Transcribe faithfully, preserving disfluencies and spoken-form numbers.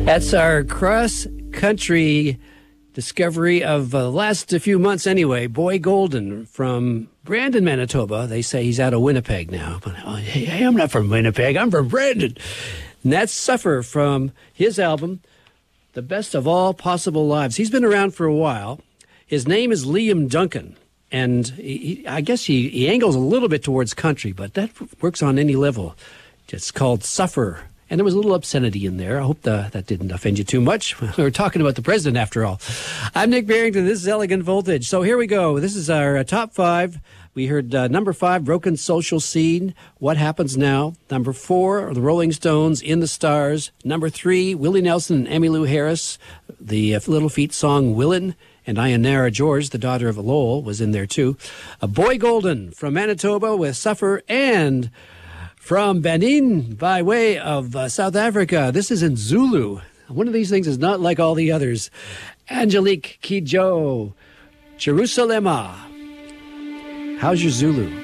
That's our cross-country discovery of uh, the last few months anyway. Boy Golden from Brandon, Manitoba. They say he's out of Winnipeg now. But oh, hey, I'm not from Winnipeg. I'm from Brandon. And that's Suffer from his album, The Best of All Possible Lives. He's been around for a while. His name is Liam Duncan. And he, he, I guess he, he angles a little bit towards country, but that works on any level. It's called Suffer. And there was a little obscenity in there. I hope the, that didn't offend you too much. We're talking about the president, after all. I'm Nick Barrington. This is Elegant Voltage. So here we go. This is our uh, top five. We heard uh, number five, Broken Social Scene, What Happens Now. Number four, The Rolling Stones, In the Stars. Number three, Willie Nelson and Emmylou Harris, the uh, Little Feat song Willin'. And Ionara George, the daughter of Lowell, was in there too. A Boy Golden from Manitoba with Suffer, and from Benin, by way of uh, South Africa, this is in Zulu. One of these things is not like all the others. Angelique Kidjo, Jerusalema. How's your Zulu?